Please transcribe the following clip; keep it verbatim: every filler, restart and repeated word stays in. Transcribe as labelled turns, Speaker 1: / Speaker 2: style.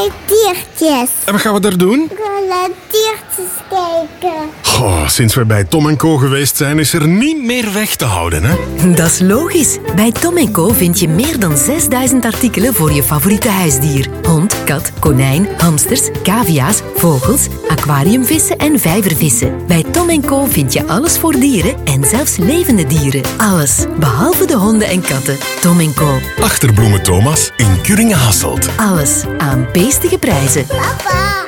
Speaker 1: allerlei diertjes.
Speaker 2: En wat gaan we daar doen?
Speaker 1: Ik wil naar diertjes kijken.
Speaker 2: Oh, sinds we bij Tom en Co geweest zijn, is er niet meer weg te houden, hè?
Speaker 3: Dat is logisch. Bij Tom en Co vind je meer dan zesduizend artikelen voor je favoriete huisdier. Hond, kat, konijn, hamsters, cavia's, vogels, aquariumvissen en vijvervissen. Bij Tom en Co vind je alles voor dieren en zelfs levende dieren. Alles, behalve de honden en katten. Tom en Co.
Speaker 2: Achterbloemen Thomas in Kuringen-Hasselt.
Speaker 3: Alles aan beestige prijzen.
Speaker 1: Papa.